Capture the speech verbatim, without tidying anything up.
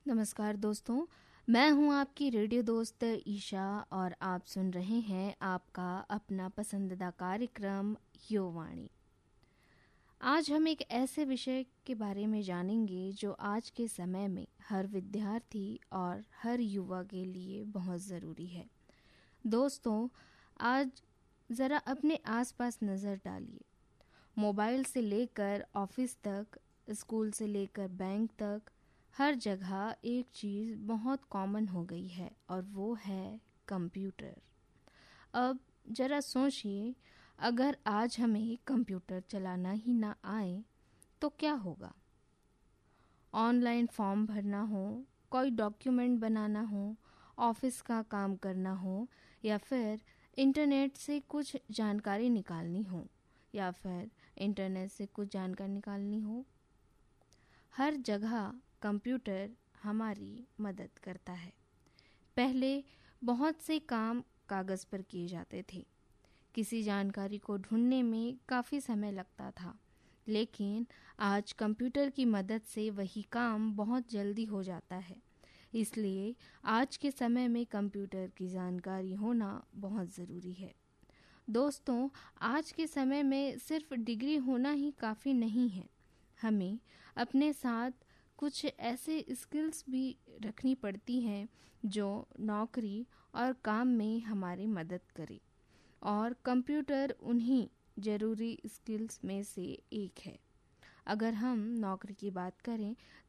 नमस्कार दोस्तों, मैं हूं आपकी रेडियो दोस्त ईशा और आप सुन रहे हैं आपका अपना पसंदीदा कार्यक्रम युवावाणी। आज हम एक ऐसे विषय के बारे में जानेंगे जो आज के समय में हर विद्यार्थी और हर युवा के लिए बहुत ज़रूरी है। दोस्तों, आज ज़रा अपने आसपास नज़र डालिए। मोबाइल से लेकर ऑफिस तक, स्कूल से लेकर बैंक तक, हर जगह एक चीज़ बहुत कॉमन हो गई है और वो है कंप्यूटर। अब ज़रा सोचिए, अगर आज हमें कंप्यूटर चलाना ही ना आए तो क्या होगा। ऑनलाइन फॉर्म भरना हो, कोई डॉक्यूमेंट बनाना हो, ऑफिस का काम करना हो, या फिर इंटरनेट से कुछ जानकारी निकालनी हो या फिर इंटरनेट से कुछ जानकारी निकालनी हो, हर जगह कंप्यूटर हमारी मदद करता है। पहले बहुत से काम कागज़ पर किए जाते थे। किसी जानकारी को ढूंढने में काफ़ी समय लगता था, लेकिन आज कंप्यूटर की मदद से वही काम बहुत जल्दी हो जाता है। इसलिए आज के समय में कंप्यूटर की जानकारी होना बहुत ज़रूरी है। दोस्तों, आज के समय में सिर्फ डिग्री होना ही काफ़ी नहीं है। हमें अपने साथ कुछ ऐसे स्किल्स भी रखनी पड़ती हैं जो नौकरी और काम में हमारी मदद करे, और कंप्यूटर उन्हीं ज़रूरी स्किल्स में से एक है। अगर हम नौकरी की बात करें